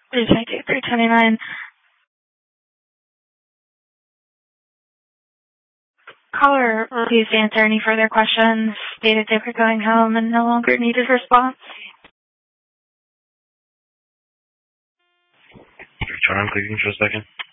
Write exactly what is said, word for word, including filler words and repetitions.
Please make it three twenty-nine. Caller refused to answer any further questions, stated they were going home and no longer needed response. Try on clicking for a second.